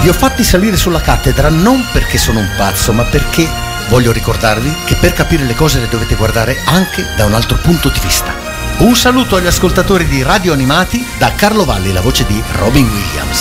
Vi ho fatti salire sulla cattedra non perché sono un pazzo, ma perché voglio ricordarvi che per capire le cose le dovete guardare anche da un altro punto di vista. Un saluto agli ascoltatori di Radio Animati da Carlo Valli, la voce di Robin Williams.